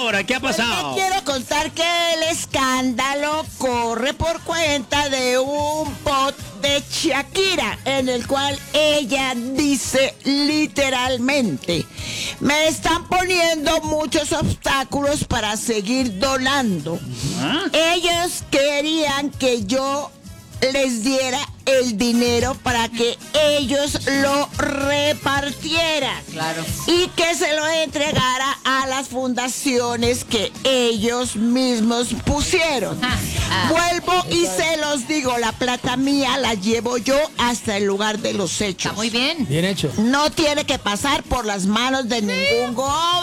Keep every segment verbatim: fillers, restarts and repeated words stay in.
ahora? ¿Qué ha pasado? Pues quiero contar que el escándalo corre por cuenta de un post de Shakira, en el cual ella dice literalmente: me están poniendo muchos obstáculos para seguir donando. ¿Ah? Ellos querían que yo les diera el dinero para que ellos lo repartieran. Claro. Y que se lo entregara a las fundaciones que ellos mismos pusieron. Ah, ah, Vuelvo y se los digo, la plata mía la llevo yo hasta el lugar de los hechos. Está muy bien. Bien hecho. No tiene que pasar por las manos de ningún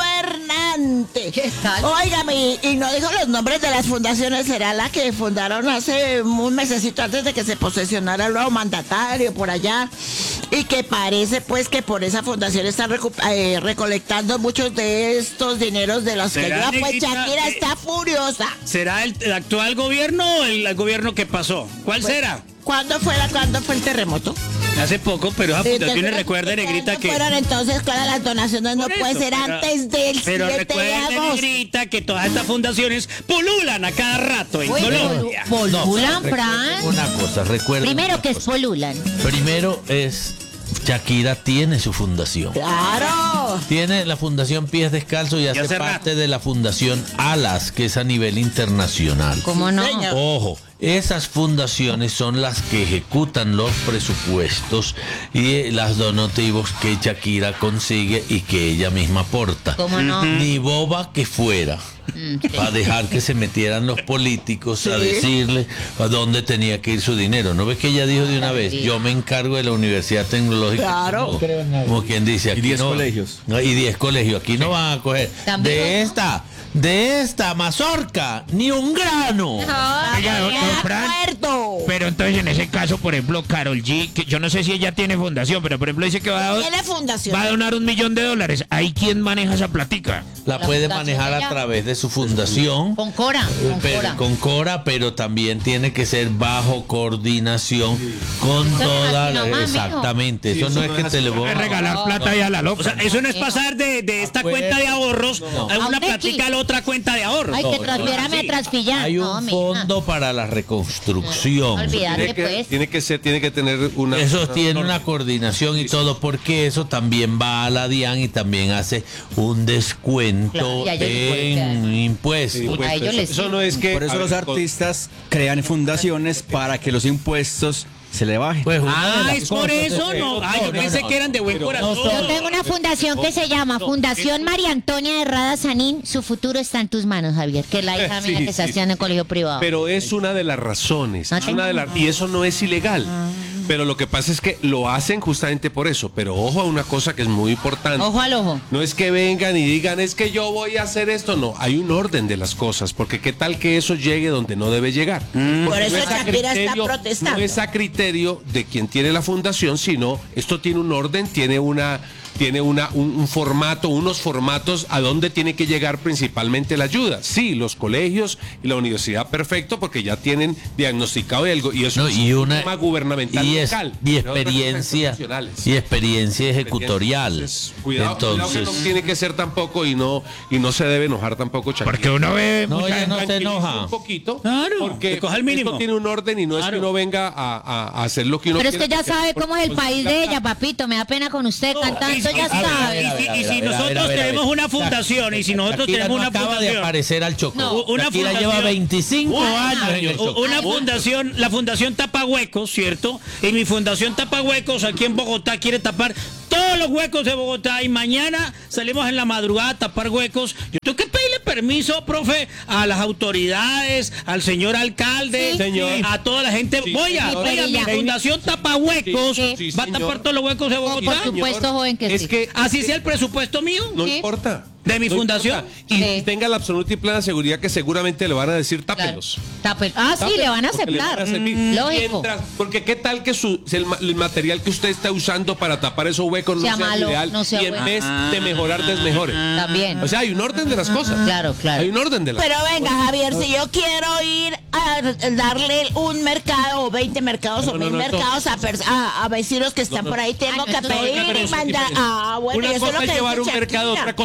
gobernante. ¿Qué tal? Óigame, y, y no dijo los nombres de las fundaciones, será la que fundaron hace un mesecito antes de que se posesionara el nuevo mandatario por allá, y que parece pues que por esa fundación están recu- eh, recolectando muchos de estos dineros de los que yo, pues Shakira eh, está furiosa. ¿Será el, el actual gobierno o el, el gobierno que pasó? ¿Cuál pues, será? ¿Cuándo fue, la, ¿Cuándo fue el terremoto? Hace poco, pero esa fundación recuerda, Negrita, que... fueron entonces todas las donaciones? No eso, puede ser pero, antes del pero siete de agosto. Pero Negrita, que todas estas fundaciones pululan a cada rato en Uy, Colombia. ¿Polulan, no, Fran? Una cosa, recuerda. Primero que es polulan. Primero es... Shakira tiene su fundación. ¡Claro! Tiene la fundación Pies Descalzos y hace, hace parte rato. de la fundación Alas, que es a nivel internacional. ¿Cómo no? Ojo, esas fundaciones son las que ejecutan los presupuestos y las donativos que Shakira consigue y que ella misma aporta. ¿Cómo no? Ni boba que fuera. Mm, sí. Para dejar que se metieran los políticos sí. a decirle a dónde tenía que ir su dinero. ¿No ves que ella dijo de una vez? Yo me encargo de la Universidad Tecnológica. Claro. No, como quien dice, aquí y diez no, colegios. Y diez colegios. Aquí sí. no van a coger. ¿También? De esta, de esta mazorca, ni un grano. No, Oiga, no, no, Fran, pero entonces en ese caso, por ejemplo, Karol G, que yo no sé si ella tiene fundación, pero por ejemplo dice que va a, ¿Tiene fundación? va a donar un millón de dólares. ¿Ahí quién maneja esa platica? La, la puede manejar a través de su fundación. Con Cora. Con pero, Cora. Con Cora, pero también tiene que ser bajo coordinación con eso toda no la, exactamente. Sí, eso, eso no es que te le voy a regalar no, plata no, y a la loca. O sea, eso no es pasar de, de esta Acuerdo. cuenta de ahorros no. a una platica a la otra cuenta de ahorros. Ay, que transfiérame a Transfillar. Hay un no, fondo mija. para la reconstrucción. No, tiene, que, pues. tiene que ser, tiene que tener una. Eso una, tiene una, una coordinación y todo, porque eso también va a la DIAN y también hace un descuento claro, en impuestos. Sí, impuestos. Eso, eso no es que. Por eso los artistas crean fundaciones para que los impuestos se le baje. Pues ah, es por eso, no. Ah, yo pensé que eran de buen corazón. Yo tengo una fundación que se llama Fundación María Antonia Herrada Sanín. Su futuro está en tus manos, Javier, que es la hija mía sí, que está estudiando en colegio privado. Pero es una de las razones. No es una de las, y eso no es ilegal. Ah. Pero lo que pasa es que lo hacen justamente por eso. Pero ojo a una cosa que es muy importante. Ojo al ojo. No es que vengan y digan, es que yo voy a hacer esto. No, hay un orden de las cosas. Porque qué tal que eso llegue donde no debe llegar. Mm. Por eso no Shakira está protestando. No es a criterio de quien tiene la fundación, sino esto tiene un orden, tiene una... tiene una, un, un formato, unos formatos a donde tiene que llegar principalmente la ayuda. Sí, los colegios y la universidad, perfecto, porque ya tienen diagnosticado algo y eso no, es y un una, tema gubernamental y es, local. Y experiencia, y experiencia ejecutorial. Entonces, cuidado, Entonces, cuidado que no tiene que ser tampoco y no y no se debe enojar tampoco Shakira. Porque uno ve no, ella no se enoja un poquito, claro, porque coja el mínimo. esto tiene un orden y no claro. es que uno venga a, a, a hacer lo que uno pero quiere. Pero es que ya sabe cómo es el país de ella, papito, me da pena con usted no, cantando, y, ya sabe. Y, y, y si nosotros tenemos una fundación y si nosotros Shakira tenemos no una acaba fundación de aparecer al Chocó. No, una Shakira fundación lleva veinticinco un años en el Chocó. Una fundación, la fundación Tapa Huecos, ¿cierto? Y mi fundación Tapa Huecos aquí en Bogotá quiere tapar todos los huecos de Bogotá y mañana salimos en la madrugada a tapar huecos. Yo tengo que pedirle permiso, profe, a las autoridades, al señor alcalde, sí, señor, sí. a toda la gente. Sí, voy a, voy a mi fundación Tapa Huecos, sí, sí, va a tapar todos los huecos de Bogotá. Por supuesto, joven, que es sí. Que, así sea el presupuesto mío. No sí. importa. De mi no fundación. Importa. Y sí. tenga la absoluta y plena seguridad que seguramente le van a decir tápelos. Claro. Tápelos. Ah, sí, le van a aceptar. Van a mm, lógico. Mientras, porque qué tal que su, el, el material que usted está usando para tapar esos huecos no sea, sea malo, ideal no sea y en bueno. vez de mejorar desmejore. También. O sea, hay un orden de las cosas. Claro, claro. Hay un orden de las Pero cosas. venga, Javier, si yo quiero ir a darle un mercado o veinte mercados no, o mil no, no, mercados a, a, a vecinos que están por ahí, tengo que pedir y mandar. Ah, bueno, una eso cosa es lo que es llevar un Shakira. mercado, otra cosa es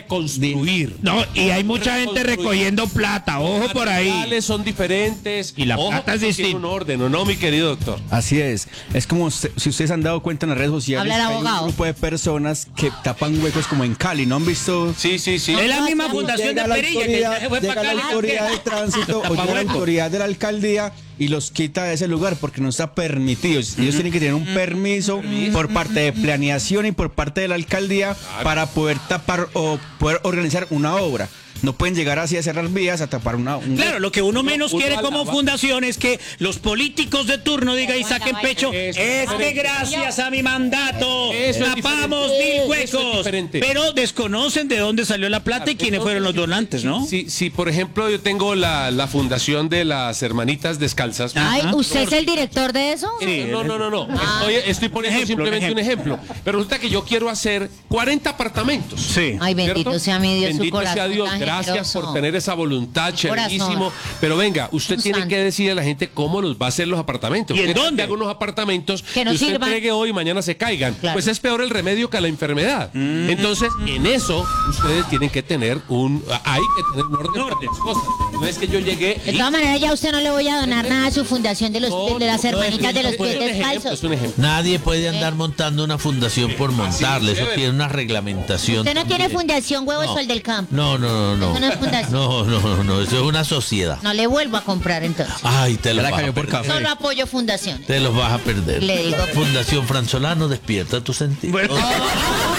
reconstruir. No, y hay mucha gente recogiendo plata, ojo por ahí. Los materiales son diferentes. Y la Ojo, plata es que tiene distinta. un orden, ¿o no, mi querido doctor? Así es. Es como usted- si ustedes han dado cuenta en las redes sociales Habla el que hay un abogado. grupo de personas que tapan huecos como en Cali. ¿No han visto? Sí, sí, sí. Es la misma no, fundación de Llega la Perilla que autoridad, ya se fue llega para la Cali. autoridad de tránsito o llega la Tapahuecos. autoridad de la alcaldía y los quita de ese lugar porque no está permitido. Ellos tienen que tener un permiso por parte de planeación y por parte de la alcaldía para poder tapar o poder organizar una obra. No pueden llegar así a cerrar vías a tapar una. un- Claro, lo que uno menos uno quiere alaba. como fundación es que los políticos de turno digan y saquen pecho. Eso Es es que diferente. gracias a mi mandato Eso es tapamos diferente. mil Eso es huecos. diferente. Pero desconocen de dónde salió la plata y quiénes fueron los donantes, ¿no? Si, si, por ejemplo, yo tengo la, la fundación de las Hermanitas Descalzas. Ay, Ajá. ¿usted es el director de eso? Sí. No, no, no, no. Ah. Estoy, estoy poniendo Ejemplo, simplemente un un ejemplo. Pero resulta que yo quiero hacer cuarenta apartamentos. Sí. Ay, bendito ¿cierto? sea mi Dios, su Bendito corazón sea Dios, tan gracias generoso. por tener esa voluntad, chéverísimo. Corazón. Pero venga, usted Un tiene santo. que decirle a la gente cómo los va a hacer los apartamentos. ¿Y en ¿Qué tal dónde? que haga unos apartamentos Que no usted sirvan. entregue hoy y mañana se caigan? Claro. Pues es peor el remedio que la enfermedad. Mm. Entonces, en eso, ustedes tienen que tener un... Hay que tener un orden para las cosas. No es que yo llegué De y... todas maneras, ya usted no le voy a donar nada a su fundación de los No, de las no, hermanitas de los es pies un ejemplo, descalzos. es un ejemplo. Nadie puede andar montando una fundación por montarle. Eso chévere. tiene una reglamentación. Usted no tiene también. fundación Huevo No. Sol del Campo. No, no, no, no. Eso no es fundación. No, no, no, no. Eso es una sociedad. No le vuelvo a comprar entonces. Ay, te los Ya la vas a cayó por perder. café. Solo apoyo fundación. Te los vas a perder. Le digo. Fundación Franzolano, despierta tu sentido. Bueno.